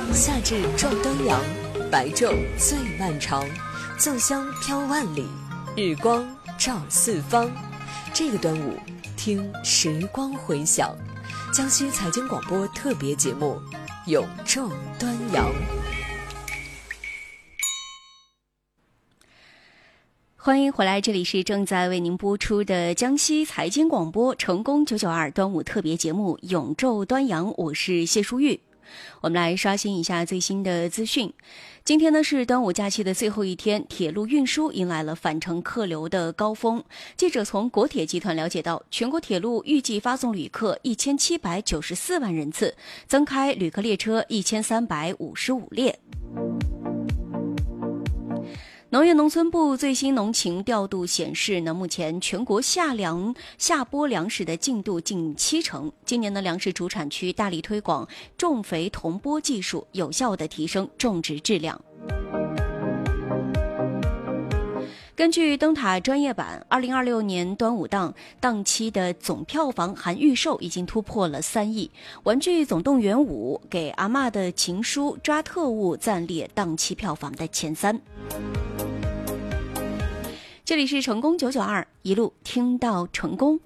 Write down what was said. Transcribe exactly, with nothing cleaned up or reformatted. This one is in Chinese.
夏至撞端阳，白昼最漫长，粽香飘万里，日光照四方。这个端午，听时光回响，江西财经广播特别节目《永昼端阳》。 欢迎回来，这里是正在为您播出的江西财经广播成功九九二端午特别节目《永昼端阳》，我是谢淑玉。我们来刷新一下最新的资讯。今天呢是端午假期的最后一天，铁路运输迎来了返程客流的高峰。记者从国铁集团了解到，全国铁路预计发送旅客一千七百九十四万人次，增开旅客列车一千三百五十五列。农业农村部最新农情调度显示呢，目前全国夏粮夏播粮食的进度近七成。今年的粮食主产区大力推广种肥同播技术，有效地提升种植质量。根据灯塔专业版，二零二六年端午档档期的总票房含预售已经突破了三亿。玩具总动员五、给阿嬷的情书、抓特务暂列档期票房的前三。这里是成功九九二，一路听到成功。